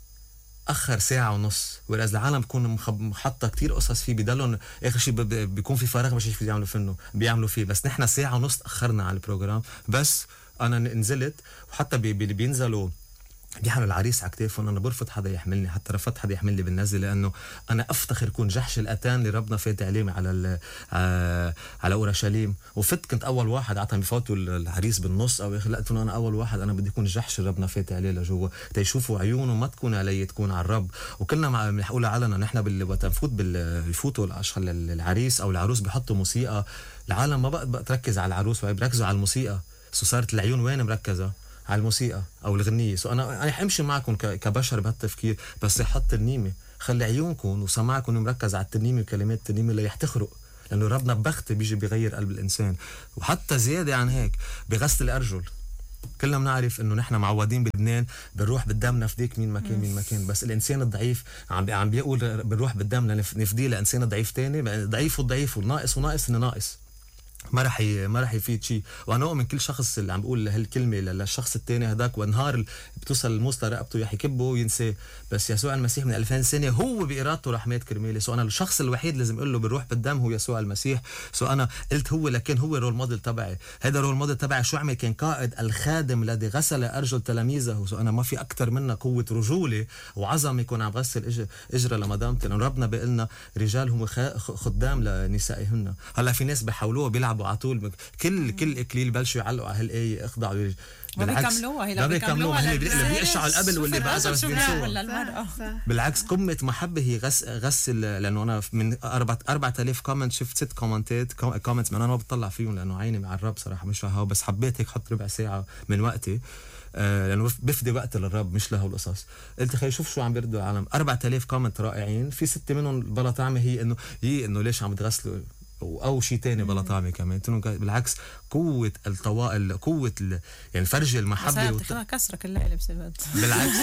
أخر ساعة ونص، وإذا العالم بتكون محطة كتير قصص فيه بيضلون آخر شيء بيكون في فراغ مش بيعملوا فيه بيعملوا فيه بس نحن ساعة ونص تأخرنا على البروجرام. بس أنا نزلت وحتى بي بي بينزلوا بيحملوا العريس على كتافهم، أنا برفض حدا يحملني، حتى رفضت حدا يحملني بالنزل، لأنه أنا أفتخر كون جحش الأتان اللي ربنا فات عليه على آه على أورشليم. وفت كنت أول واحد عطا بفوتوا العريس بالنص أو قلت له أنا أول واحد، أنا بدي يكون جحش ربنا فات عليه لجوا تيشوفوا عيونه ما تكون علي تكون على الرب. وكلنا مع بنقولها علنا نحن وقت نفوت بالفوتوا الأشخاص العريس أو العروس بيحطوا موسيقى، العالم ما بقى, بقى تركز على العروس وبيركزوا على الموسيقى. سو صارت العيون وين مركزة؟ على الموسيقى او الغنيه. سو انا انا حمشي معكم كبشر بهالتفكير، بس حط ترنيمه، خلي عيونكم وسماعكم مركز على الترنيمه وكلمات الترنيمه اللي يحتخرق، لانه ربنا ببخت بيجي بيغير قلب الانسان. وحتى زياده عن هيك بغسل الارجل، كلنا بنعرف انه نحن معودين بلبنان بنروح بالدم نفديك مين ما كان مين ما كان، بس الانسان الضعيف عم عم بيقول بنروح بالدم نفديه لانسان ضعيف تاني، ضعيف وضعيف وناقص وناقص انه ناقص، ما رح ي... ما رح يفيد شيء. وانا اؤمن كل شخص اللي عم بقول هالكلمه للشخص الثاني هداك ونهار بتوصل الموس لرقبته رح يكبه وينساه، بس يسوع المسيح من ألفين سنه هو بارادته رح مات كرمالي. سو انا الشخص الوحيد لازم اقول له بالروح بالدم هو يسوع المسيح. سو انا قلت هو، لكن هو رول موديل تبعي، هذا رول موديل تبعي شو عمل؟ كان قائد الخادم الذي غسل ارجل تلاميذه. سو انا ما في اكثر منها قوه رجوله وعظمه يكون عم غسل اجر اجرى لمدامتي، لانه ربنا بيقلنا رجال هم خدام لنسائهن. هلا في ناس بيحاولوها بيلعبوا على طول كل كل اكليل بلشوا يعلقوا على هالايه اخضعوا، بالعكس بيكملوها هي بيكملوها هي بيقشعوا القبل واللي بعدها بس بينسوها. بالعكس قمه محبه هي غس غسل، لانه انا من أربعة آلاف كومنت شفت ست كومنتات كومنتس من انا ما بطلع فيهم لانه عيني مع الرب صراحه مش هاو، بس حبيت هيك حط ربع ساعه من وقتي آه لانه بفدي وقت للرب مش لهو القصص. قلت خلي شوف شو عم بيردوا العالم. أربعة آلاف كومنت رائعين، في ستة منهم بلا طعمه، هي انه هي انه ليش عم تغسلوا او شيء تاني بلا طعمه كمان. بالعكس قوه الطوائل، قوه ال... يعني فرج المحبه وت... كسره كلها لبس الوقت بالعكس.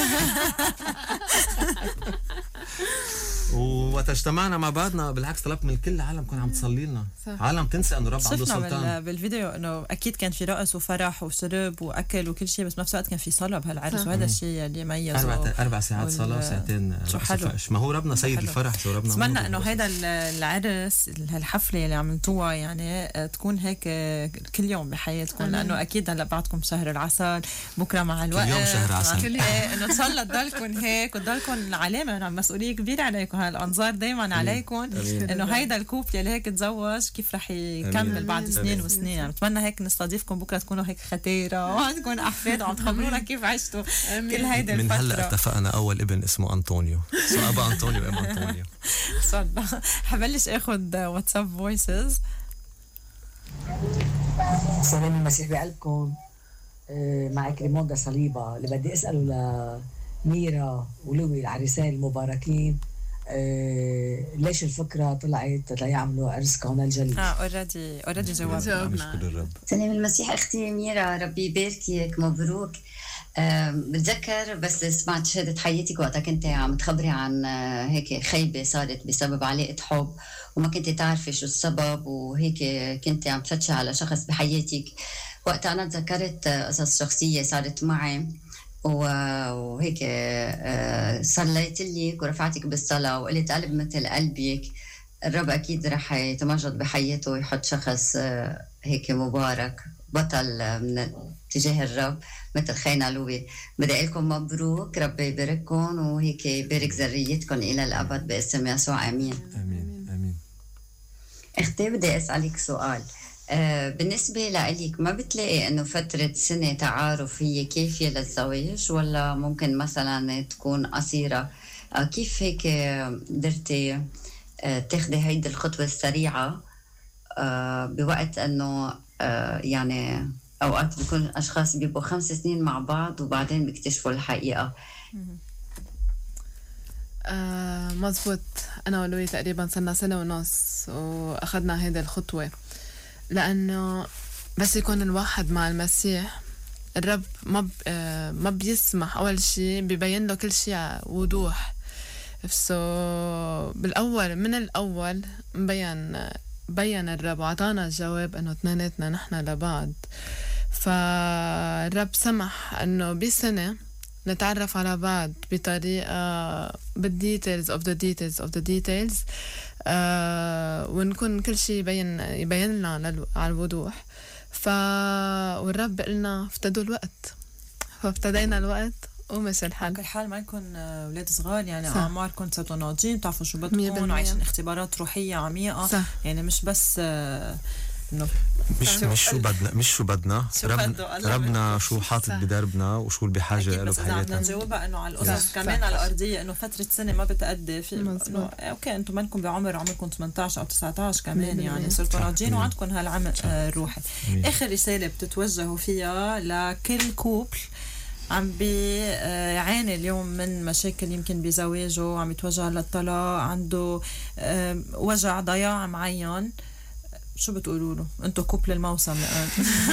ووقت اجتمعنا مع بعضنا بالعكس طلبت من كل العالم كون عم تصلي لنا، عالم تنسى انه رب عنده سلطان. شفنا بالفيديو انه اكيد كان في رقص وفرح وشرب واكل وكل شيء، بس بنفس الوقت كان في صلاه بهالعرس، وهذا الشيء اللي ميزه. اربع اربع ساعات وال... صلاه وساعتين رقص. ما هو ربنا سيد الفرح. سو ربنا اتمنى انه هيدا العرس هالحفله اللي عملتوها يعني تكون هيك كل يوم بحياتكم، لانه اكيد هلا بعدكم شهر العسل، بكره مع الوقت كل يوم شهر عسل، انه ان شاء الله تضلكم هيك وتضلكم علامه، مسؤوليه كبيره عليكم، هالانظار دائما عليكم، انه هيدا الكوبل اللي هيك تزوج كيف رح يكمل بعد سنين وسنين. يعني بتمنى هيك نستضيفكم بكره تكونوا هيك ختيره وعندكم احفاد وعم تخبرونا كيف عشتوا كل هيدا الفتره. من هلا اتفقنا اول ابن اسمه انطونيو، سو ابا انطونيو ام انطونيو. صدق حبلش اخذ واتساب فويسز. سلام المسيح بقلبكم، معك ريموندا صليبة. اللي بدي اساله لميرا ولوي العريسين المباركين، أه ليش الفكرة طلعت ليعملوا عرس كونال جليل؟ اه اوريدي اوريدي جاوبنا. سلام المسيح اختي ميرا، ربي يباركك، مبروك. أه بتذكر بس سمعت شهادة حياتك وقتها كنت عم تخبري عن هيك خيبة صارت بسبب علاقة حب وما كنت تعرفي شو السبب، وهيك كنت عم تفتشي على شخص بحياتك. وقتها أنا تذكرت قصص شخصية صارت معي، وهيك صليت لك ورفعتك بالصلاة وقلت قلب مثل قلبك الرب أكيد رح يتمجد بحياته ويحط شخص هيك مبارك بطل من تجاه الرب مثل خينا لوي. بدي أقول لكم مبروك، ربي يبارككم وهيك يبارك ذريتكم إلى الأبد باسم يسوع. آمين آمين آمين. أختي بدي أسألك سؤال. آه بالنسبة لك ما بتلاقي أنه فترة سنة تعارف هي كافية للزواج، ولا ممكن مثلا تكون قصيرة؟ آه كيف هيك قدرتي آه تاخدي هيدي الخطوة السريعة آه بوقت أنه آه يعني أوقات بيكون أشخاص بيبقوا خمس سنين مع بعض وبعدين بيكتشفوا الحقيقة. آه مزبوط. أنا ولوي تقريبا صرنا سنة ونص وأخذنا هيدا الخطوة، لأنه بس يكون الواحد مع المسيح الرب ما ب... آه ما بيسمح. أول شيء بيبين له كل شيء وضوح. سو بالأول من الأول مبين بين الرب وعطانا الجواب أنه اثنيناتنا نحن لبعض. فالرب سمح أنه بسنة نتعرف على بعض بطريقة بالديتيلز of the details of the details آه ونكون كل شيء يبين يبين لنا للو... على الوضوح. ف والرب قلنا افتدوا الوقت، فابتدينا الوقت ومشي الحال. كل حال ما يكون اولاد صغار يعني اعماركم صرتوا ناضجين بتعرفوا شو بدكم وعايشين اختبارات روحيه عميقه صح. يعني مش بس آه انه مش مش شو بدنا مش شو بدنا رب ربنا شو حاطط بدربنا وشو اللي بحاجه له بحياتنا. بدنا نجاوبها انه على القصص كمان على الارضيه، انه فتره سنه ما بتأدي في انه اوكي انتم منكم بعمر عمركم ثمانية عشر او تسعة عشر كمان يعني صرتوا ناضجين وعندكم هالعمق الروحي. اخر رساله بتتوجهوا فيها لكل كوبل عم بيعاني اليوم من مشاكل يمكن بزواجه، عم يتوجه للطلاق، عنده وجع ضياع معين، شو بتقولوا له انتو كوبل الموسم الان؟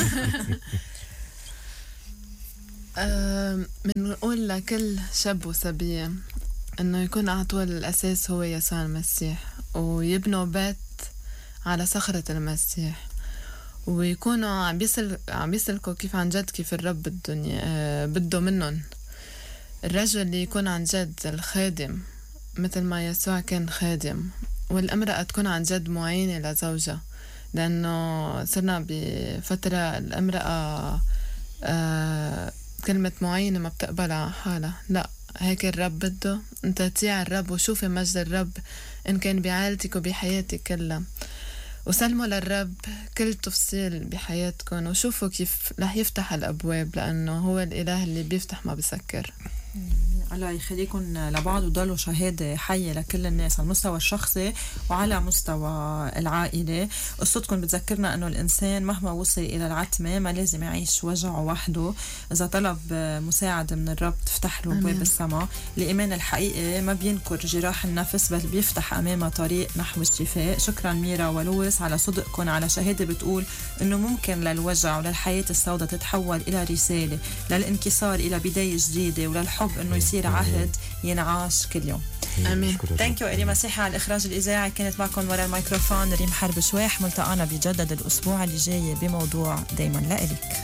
بنقول لكل شاب وصبية انه يكون على طول الاساس هو يسوع المسيح، ويبنوا بيت على صخرة المسيح، ويكونوا عم بيسل عم بيسلكوا كيف عن جد كيف الرب الدنيا آه بده منهم. الرجل اللي يكون عن جد الخادم مثل ما يسوع كان خادم، والامرأة تكون عن جد معينة لزوجها، لأنه صرنا بفترة الامرأة آه كلمة معينة ما بتقبلها حالها. لا، هيك الرب بده انت تطيع الرب وشوفي مجد الرب إن كان بعائلتك وبحياتك كلها، وسلموا للرب كل تفصيل بحياتكم، وشوفوا كيف رح يفتح الأبواب، لأنه هو الإله اللي بيفتح ما بيسكر. الله يخليكم لبعض وضلوا شهادة حية لكل الناس على المستوى الشخصي وعلى مستوى العائلة. قصتكم بتذكرنا أنه الإنسان مهما وصل إلى العتمة ما لازم يعيش وجعه وحده، إذا طلب مساعدة من الرب تفتح له باب السماء. الإيمان الحقيقي ما بينكر جراح النفس بل بيفتح أمامه طريق نحو الشفاء. شكرا ميرا ولويس على صدقكم، على شهادة بتقول أنه ممكن للوجع وللحياة السوداء تتحول إلى رسالة، للانكسار إلى بداية جديدة، وللحب أنه يصير عهد ينعاش كل يوم. امين. ثانك يو إلي مسيحة على الاخراج الاذاعي. كانت معكم ورا الميكروفون ريم حرب شواح. ملتقانا بيجدد الاسبوع اللي جاي بموضوع دايما لإلك.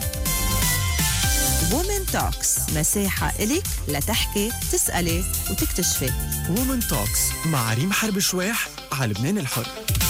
وومن توكس، مساحة إلك لتحكي تسألي وتكتشفي. وومن توكس مع ريم حرب شواح على لبنان الحر.